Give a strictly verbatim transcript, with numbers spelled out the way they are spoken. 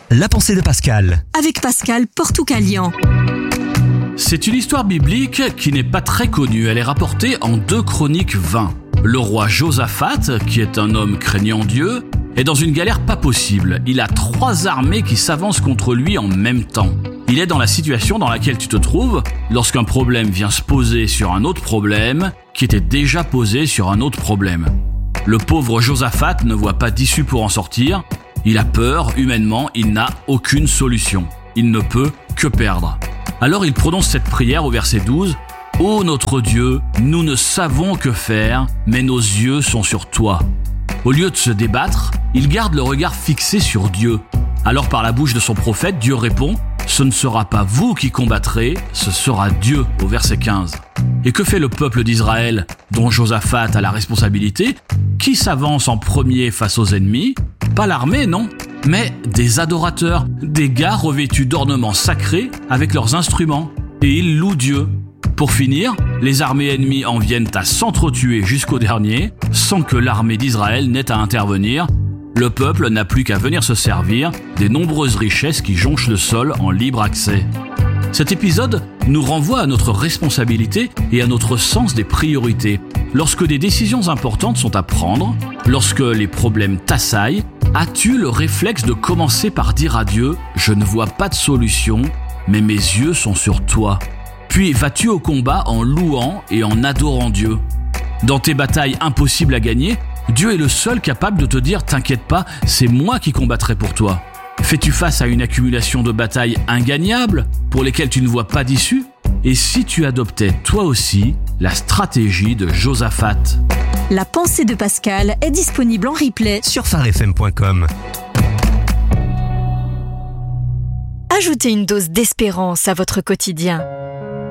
La pensée de Pascal. Avec Pascal Portucalian. C'est une histoire biblique qui n'est pas très connue. Elle est rapportée en deux Chroniques vingt. Le roi Josaphat, qui est un homme craignant Dieu, est dans une galère pas possible. Il a trois armées qui s'avancent contre lui en même temps. Il est dans la situation dans laquelle tu te trouves lorsqu'un problème vient se poser sur un autre problème qui était déjà posé sur un autre problème. Le pauvre Josaphat ne voit pas d'issue pour en sortir. Il a peur, humainement, il n'a aucune solution. Il ne peut que perdre. Alors il prononce cette prière au verset douze. « Ô notre Dieu, nous ne savons que faire, mais nos yeux sont sur toi. » Au lieu de se débattre, il garde le regard fixé sur Dieu. Alors par la bouche de son prophète, Dieu répond « Ce ne sera pas vous qui combattrez, ce sera Dieu » au verset quinze. Et que fait le peuple d'Israël, dont Josaphat a la responsabilité? Qui s'avance en premier face aux ennemis? Pas l'armée, non, mais des adorateurs, des gars revêtus d'ornements sacrés avec leurs instruments. Et ils louent Dieu. Pour finir, les armées ennemies en viennent à s'entretuer jusqu'au dernier, sans que l'armée d'Israël n'ait à intervenir. Le peuple n'a plus qu'à venir se servir des nombreuses richesses qui jonchent le sol en libre accès. Cet épisode nous renvoie à notre responsabilité et à notre sens des priorités. Lorsque des décisions importantes sont à prendre, lorsque les problèmes t'assaillent, as-tu le réflexe de commencer par dire à Dieu « Je ne vois pas de solution, mais mes yeux sont sur toi ». Puis vas-tu au combat en louant et en adorant Dieu. Dans tes batailles impossibles à gagner, Dieu est le seul capable de te dire « T'inquiète pas, c'est moi qui combattrai pour toi ». Fais-tu face à une accumulation de batailles ingagnables pour lesquelles tu ne vois pas d'issue? Et si tu adoptais toi aussi la stratégie de Josaphat? La pensée de Pascal est disponible en replay Sur phare f m point com. Ajoutez une dose d'espérance à votre quotidien.